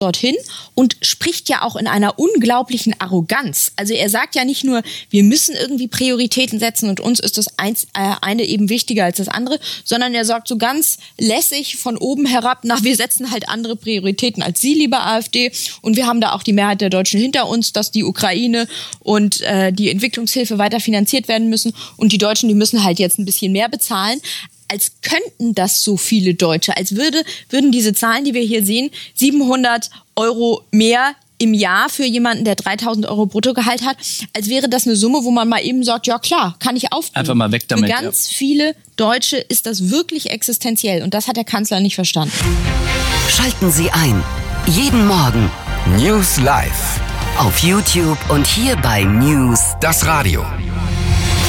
dorthin und spricht ja auch in einer unglaublichen Arroganz. Also er sagt ja nicht nur, wir müssen irgendwie Prioritäten setzen und uns ist das eine eben wichtiger als das andere, sondern er sagt so ganz lässig von oben herab, wir setzen halt andere Prioritäten als Sie, liebe AfD, und wir haben da auch die Mehrheit der Deutschen hinter uns, dass die Ukraine und die Entwicklungshilfe weiter finanziert werden müssen und die Deutschen, die müssen halt jetzt ein bisschen mehr bezahlen. Als könnten das so viele Deutsche, als würden diese Zahlen, die wir hier sehen, 700 € mehr im Jahr für jemanden, der 3.000 € Bruttogehalt hat, als wäre das eine Summe, wo man mal eben sagt, ja klar, kann ich aufbringen. Einfach mal weg damit. Für ganz viele Deutsche ist das wirklich existenziell und das hat der Kanzler nicht verstanden. Schalten Sie ein. Jeden Morgen News Live auf YouTube und hier bei News Das Radio.